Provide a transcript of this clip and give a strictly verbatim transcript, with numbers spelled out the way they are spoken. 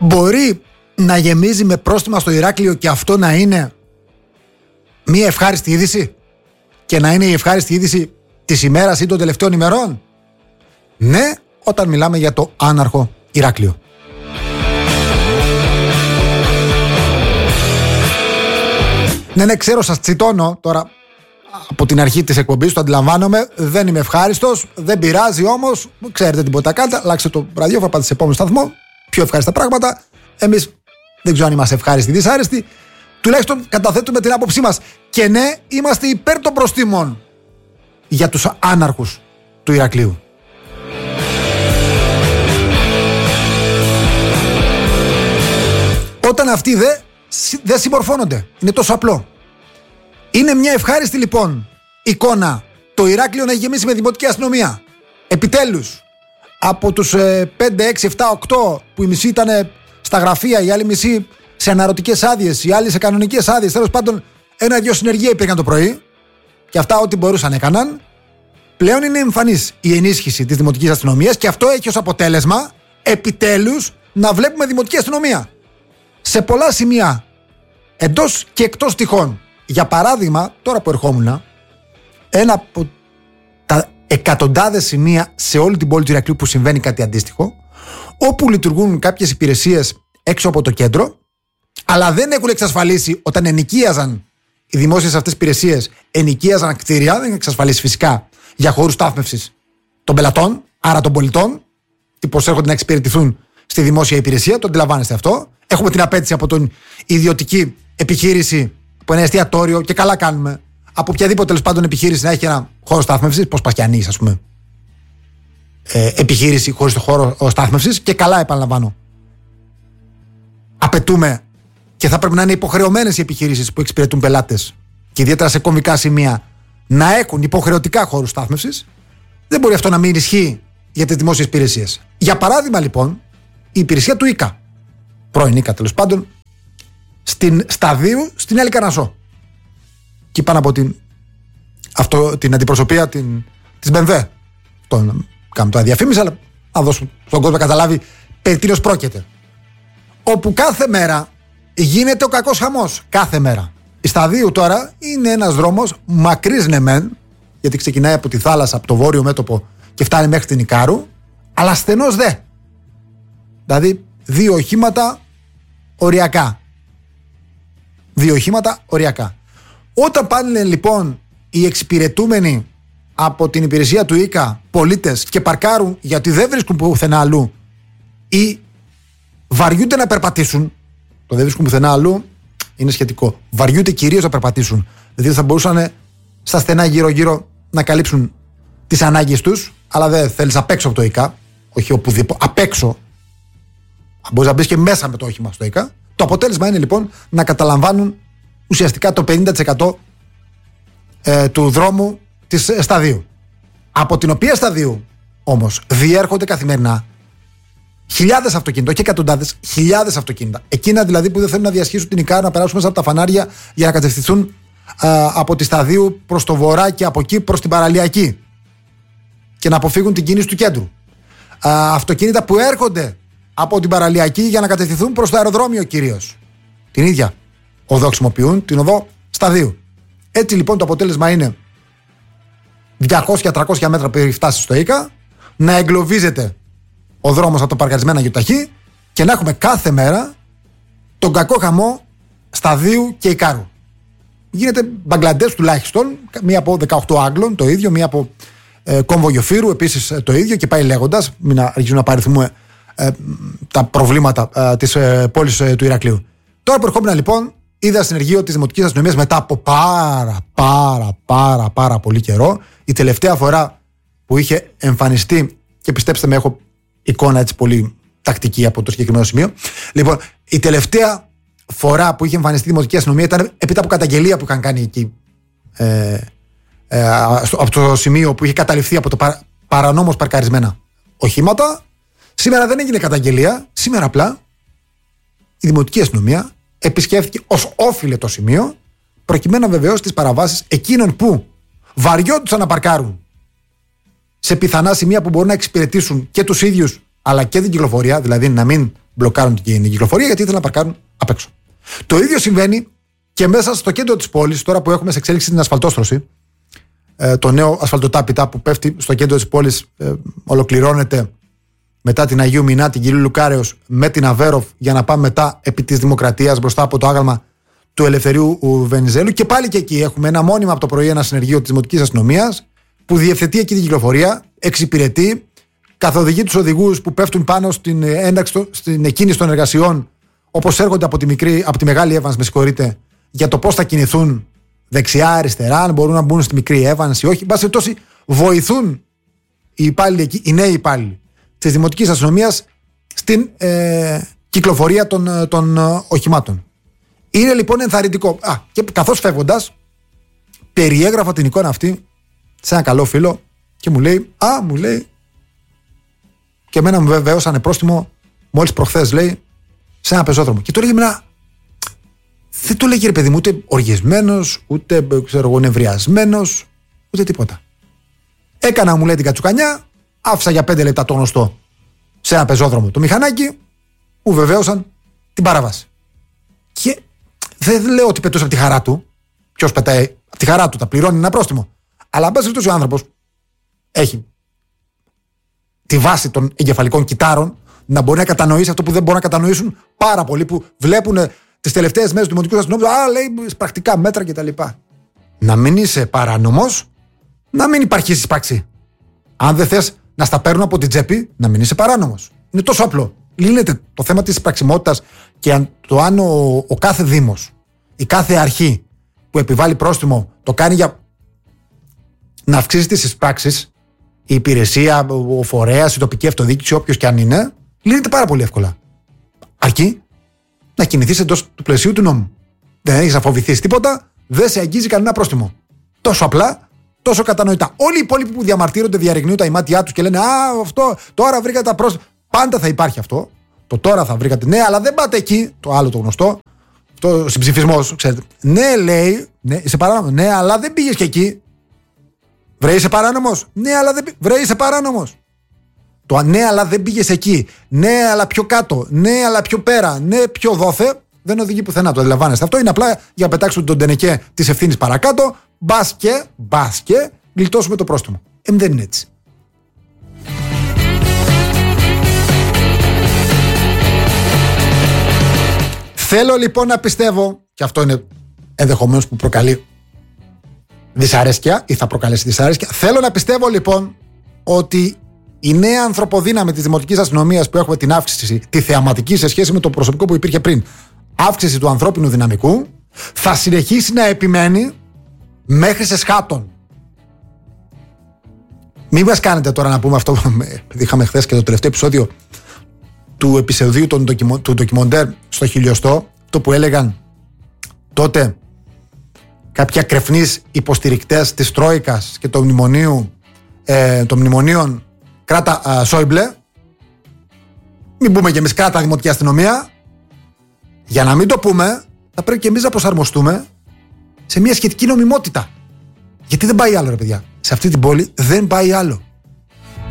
Μπορεί να γεμίζει με πρόστιμα στο Ηράκλειο και αυτό να είναι μια ευχάριστη είδηση και να είναι η ευχάριστη είδηση της ημέρας ή των τελευταίων ημερών? Ναι, όταν μιλάμε για το άναρχο Ηράκλειο. Ναι, ναι, ξέρω, σας τσιτώνω τώρα από την αρχή της εκπομπής, το αντιλαμβάνομαι, δεν είμαι ευχάριστος, δεν πειράζει όμως, ξέρετε την ποτέ κάντε, αλλάξτε το ραδιόφωνο, πάτε σε επόμενο σταθμό, πιο ευχάριστα πράγματα. Εμείς δεν ξέρω αν είμαστε ευχάριστοι ή δυσάρεστοι, τουλάχιστον καταθέτουμε την άποψή μας. Και ναι, είμαστε υπέρ των προστίμων για τους άναρχους του Ηρακλείου. Όταν αυτοί δεν δε συμμορφώνονται, είναι τόσο απλό. Είναι μια ευχάριστη λοιπόν εικόνα το Ηράκλειο να έχει γεμίσει με δημοτική αστυνομία. Επιτέλους, από τους ε, πέντε, έξι, επτά, οκτώ που η μισή ήταν στα γραφεία, οι άλλοι μισή σε αναρωτικές άδειες, οι άλλοι σε κανονικές άδειες, τέλος πάντων ένα-δυο συνεργεία υπήρχαν το πρωί και αυτά ό,τι μπορούσαν έκαναν. Πλέον είναι εμφανής η ενίσχυση της δημοτικής αστυνομίας και αυτό έχει ως αποτέλεσμα επιτέλους να βλέπουμε δημοτική αστυνομία σε πολλά σημεία εντός και εκτός τυχών. Για παράδειγμα, τώρα που ερχόμουν, ένα από τα εκατοντάδες σημεία σε όλη την πόλη του Ηρακλείου που συμβαίνει κάτι αντίστοιχο, όπου λειτουργούν κάποιες υπηρεσίες έξω από το κέντρο, αλλά δεν έχουν εξασφαλίσει όταν ενοικίαζαν οι δημόσιες αυτές υπηρεσίες, ενοικίαζαν κτίρια, δεν έχουν εξασφαλίσει φυσικά για χώρους στάθμευσης των πελατών, άρα των πολιτών, τι πώς έρχονται να εξυπηρετηθούν στη δημόσια υπηρεσία, το αντιλαμβάνεστε αυτό. Έχουμε την απέτηση από την ιδιωτική επιχείρηση, από ένα εστιατόριο, και καλά κάνουμε, από οποιαδήποτε τέλος πάντων επιχείρηση να έχει ένα χώρο στάθμευσης, πώς Πασιανής, ας πούμε. Ε, επιχείρηση χωρίς το χώρο στάθμευσης, και καλά, επαναλαμβάνω. Απαιτούμε και θα πρέπει να είναι υποχρεωμένες οι επιχειρήσεις που εξυπηρετούν πελάτες και ιδιαίτερα σε κομβικά σημεία να έχουν υποχρεωτικά χώρους στάθμευσης. Δεν μπορεί αυτό να μην ισχύει για τις δημόσιες υπηρεσίες. Για παράδειγμα, λοιπόν, η υπηρεσία του ΙΚΑ, πρώην ΙΚΑ τέλος πάντων, στην Σταδίου, στην Έλη Καρνασσό. Και πάνω από την, αυτό, την αντιπροσωπεία την, της Μπενβέ. Τον κάνω τώρα διαφήμιση, αλλά να δώσω στον κόσμο να καταλάβει περί τίνος πρόκειται. Όπου κάθε μέρα γίνεται ο κακός χαμός. Κάθε μέρα. Η Σταδίου τώρα είναι ένας δρόμος μακρύς ναι μεν, γιατί ξεκινάει από τη θάλασσα, από το βόρειο μέτωπο και φτάνει μέχρι την Ικάρου, αλλά στενός δε. Δηλαδή δύο οχήματα οριακά. Δύο οχήματα οριακά. Όταν πάνε λοιπόν οι εξυπηρετούμενοι από την υπηρεσία του ΙΚΑ πολίτες και παρκάρουν γιατί δεν βρίσκουν πουθενά αλλού ή βαριούνται να περπατήσουν, το δεν βρίσκουν πουθενά αλλού είναι σχετικό. Βαριούνται κυρίως να περπατήσουν, δηλαδή θα μπορούσαν στα στενά γύρω-γύρω να καλύψουν τις ανάγκες τους, αλλά δεν θέλεις απ' έξω από το ΙΚΑ, όχι οπουδήποτε, απ' έξω. Μπορείς να μπεις και μέσα με το όχημα στο ΙΚΑ. Το αποτέλεσμα είναι λοιπόν να καταλαμβάνουν ουσιαστικά το πενήντα τοις εκατό ε, του δρόμου της Σταδίου. Από την οποία Σταδίου όμως διέρχονται καθημερινά χιλιάδες αυτοκίνητα, όχι εκατοντάδες, χιλιάδες αυτοκίνητα. Εκείνα δηλαδή που δεν θέλουν να διασχίσουν την Ικάρα, να περάσουν μέσα από τα φανάρια για να κατευθυνθούν ε, από τη Σταδίου προς το βορρά και από εκεί προς την Παραλιακή και να αποφύγουν την κίνηση του κέντρου. Ε, αυτοκίνητα που έρχονται από την Παραλιακή για να κατευθυνθούν προς το αεροδρόμιο κυρίως. Την ίδια οδό χρησιμοποιούν, την οδό Σταδίου. Έτσι λοιπόν το αποτέλεσμα είναι διακόσια με τριακόσια μέτρα πριν φτάσει στο ΙΚΑ, να εγκλωβίζεται ο δρόμος από το παρκαρισμένα γιοταχή και να έχουμε κάθε μέρα τον κακό χαμό Σταδίου και Ικάρου. Γίνεται Μπαγκλαντές τουλάχιστον, μία από δεκαοκτώ Άγγλων το ίδιο, μία από ε, Κόμβο Γιοφύρου επίσης το ίδιο, και πάει λέγοντας, μην αρχίσουμε να παριθμούμε ε, τα προβλήματα ε, της ε, πόλης ε, του Ηρακλείου. Τώρα που ερχόμουν λοιπόν, είδα συνεργείο της Δημοτικής Αστυνομίας μετά από πάρα πάρα πάρα πάρα πολύ καιρό. Η τελευταία φορά που είχε εμφανιστεί, και πιστέψτε με, έχω εικόνα έτσι πολύ τακτική από το συγκεκριμένο σημείο. Λοιπόν, η τελευταία φορά που είχε εμφανιστεί η Δημοτική Αστυνομία ήταν έπειτα από καταγγελία που είχαν κάνει εκεί ε, ε, στο, από το σημείο που είχε καταληφθεί από το παρα, παρανόμως παρκαρισμένα οχήματα. Σήμερα δεν έγινε καταγγελία. Σήμερα απλά η Δημοτική Αστυνομία επισκέφθηκε ως όφιλε το σημείο, προκειμένου να βεβαιώσει τις παραβάσεις εκείνων που βαριόντουσαν να παρκάρουν σε πιθανά σημεία που μπορούν να εξυπηρετήσουν και τους ίδιους αλλά και την κυκλοφορία, δηλαδή να μην μπλοκάρουν την κυκλοφορία γιατί ήθελαν να παρκάρουν απ' έξω. Το ίδιο συμβαίνει και μέσα στο κέντρο της πόλης, τώρα που έχουμε σε εξέλιξη την ασφαλτόστρωση. Ε, το νέο ασφαλτοτάπητα που πέφτει στο κέντρο της πόλης ε, ολοκληρώνεται μετά την Αγίου Μινά, την Κυρίου Λουκάρεως με την Αβέροφ για να πάμε μετά επί της Δημοκρατίας μπροστά από το άγαλμα του Ελευθερίου Βενιζέλου. Και πάλι και εκεί έχουμε ένα μόνιμα από το πρωί ένα συνεργείο της Δημοτικής Αστυνομίας που διευθετεί εκεί την κυκλοφορία, εξυπηρετεί, καθοδηγεί τους οδηγούς που πέφτουν πάνω στην ένταξη, στην εκκίνηση των εργασιών, όπως έρχονται από τη, μικρή, από τη Μεγάλη Evans, με συγχωρείτε, για το πώς θα κινηθούν δεξιά, αριστερά, αν μπορούν να μπουν στη Μικρή Evans ή όχι. Μπας περιπτώσει, βοηθούν οι υπάλληλοι εκεί, οι νέοι υπάλληλοι της Δημοτικής Αστυνομίας στην ε, κυκλοφορία των, των ε, οχημάτων. Είναι λοιπόν ενθαρρυντικό. Α, και καθώς φεύγοντας, περιέγραφα την εικόνα αυτή σε ένα καλό φίλο και μου λέει, α, μου λέει, και εμένα μου βεβαίωσαν πρόστιμο μόλις προχθές, λέει, σε ένα πεζόδρομο. Και το λέγε εμένα, δεν το λέγε ρε παιδί μου, ούτε οργισμένος, ούτε ξέρω εγώ νευριασμένος, ούτε τίποτα. Έκανα, μου λέει, την κατσουκανιά, άφησα για πέντε λεπτά το γνωστό σε ένα πεζόδρομο το μηχανάκι, που βεβαίωσαν την παράβαση. Και δεν λέω ότι πετούσε από τη χαρά του. Ποιος πετάει από τη χαρά του, τα πληρώνει ένα πρόστιμο. Αλλά αν πάση ο άνθρωπος έχει τη βάση των εγκεφαλικών κυτάρων να μπορεί να κατανοήσει αυτό που δεν μπορούν να κατανοήσουν πάρα πολλοί που βλέπουν τις τελευταίες μέρες του Δημοτικού Αστυνομικού. Α, λέει πρακτικά μέτρα κτλ. Να μην είσαι παράνομος, να μην υπάρχει εισπράξη. Αν δεν θες να στα παίρνουν από την τσέπη, να μην είσαι παράνομος. Είναι τόσο απλό. Λύνεται το θέμα της πραξιμότητας και αν, το αν ο, ο κάθε δήμος, η κάθε αρχή που επιβάλλει πρόστιμο το κάνει για να αυξήσει τις εισπράξεις, η υπηρεσία, ο φορέας, η τοπική αυτοδιοίκηση, όποιος και αν είναι, λύνεται πάρα πολύ εύκολα. Αρκεί να κινηθείς εντός του πλαισίου του νόμου. Δεν έχεις να φοβηθείς τίποτα, δεν σε αγγίζει κανένα πρόστιμο. Τόσο απλά, τόσο κατανοητά. Όλοι οι υπόλοιποι που διαμαρτύρονται, διαρριγνύουν τα ημάτια τους και λένε α, αυτό, τώρα βρήκατε τα πρόστιμα. Πάντα θα υπάρχει αυτό. Το τώρα θα βρήκατε. Ναι, αλλά δεν πάτε εκεί. Το άλλο το γνωστό. Αυτό ο συμψηφισμός, ξέρετε. Ναι, λέει, ναι, είσαι παράνομος. Ναι, αλλά δεν πήγες και εκεί. Βρε, είσαι παράνομος. Ναι, αλλά δεν, βρε, είσαι παράνομος. Το ναι, αλλά δεν πήγες εκεί. Ναι, αλλά πιο κάτω. Ναι, αλλά πιο πέρα. Ναι, πιο δόθε. Δεν οδηγεί πουθενά. Το αντιλαμβάνεστε. Αυτό είναι απλά για να πετάξουν τον τενεκέ της ευθύνης παρακάτω. Μπας και, μπας και γλιτώσουμε το πρόστιμο. Ε, δεν είναι έτσι. Θέλω λοιπόν να πιστεύω, και αυτό είναι ενδεχομένως που προκαλεί δυσαρέσκεια ή θα προκαλέσει δυσαρέσκεια. Θέλω να πιστεύω λοιπόν ότι η νέα ανθρωποδύναμη της Δημοτικής Αστυνομίας που έχουμε την αύξηση, τη θεαματική σε σχέση με το προσωπικό που υπήρχε πριν, αύξηση του ανθρώπινου δυναμικού, θα συνεχίσει να επιμένει μέχρι σε σχάτων. Μην μας κάνετε τώρα να πούμε αυτό που είχαμε χθες και το τελευταίο επεισόδιο του επεισοδίου του ντοκιμοντέρ στο χιλιοστό, το που έλεγαν τότε κάποια κρεφνείς υποστηρικτές της Τρόικας και των, μνημονίου, ε, των μνημονίων κράτα α, Σόιμπλε. Μην πούμε και εμείς κράτα Δημοτική Αστυνομία. Για να μην το πούμε, θα πρέπει και εμείς να προσαρμοστούμε σε μια σχετική νομιμότητα. Γιατί δεν πάει άλλο, ρε παιδιά. Σε αυτή την πόλη δεν πάει άλλο.